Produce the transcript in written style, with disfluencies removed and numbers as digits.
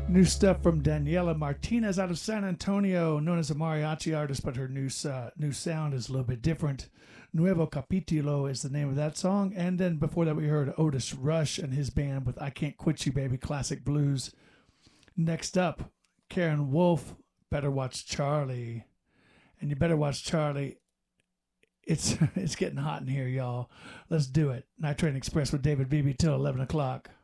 New stuff from Daniela Martinez out of San Antonio, known as a mariachi artist, but her new sound is a little bit different. Nuevo Capitulo is the name of that song. And then before that, we heard Otis Rush and his band with I Can't Quit You, Baby, classic blues. Next up, Karen Wolf, Better Watch Charlie. And you better watch Charlie. It's getting hot in here, y'all. Let's do it. Night Train Express with David Beebe till 11 o'clock.